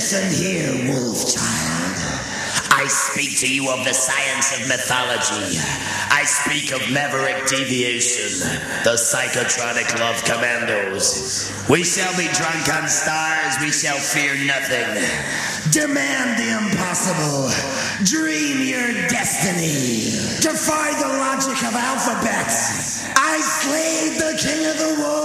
Listen here, wolf child. I speak to you of the science of mythology. I speak of Maverick Deviation, the Psychotronic Love Commandos. We shall be drunk on stars, we shall fear nothing. Demand the impossible. Dream your destiny. Defy the logic of alphabets. I slayed the king of the wolves.